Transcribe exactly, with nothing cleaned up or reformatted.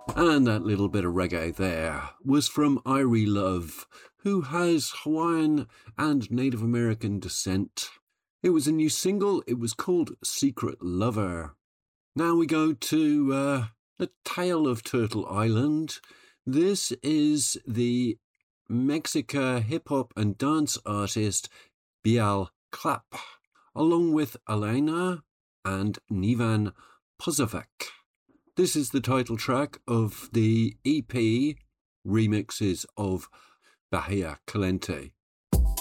And that little bit of reggae there was from Irie Love, who has Hawaiian and Native American descent. It was a new single. It was called Secret Lover. Now we go to uh, The Tale of Turtle Island. This is the Mexica hip-hop and dance artist Bial Clap, along with Elena and Nivan Pozovac. This is the title track of the E P remixes of Bahia Caliente.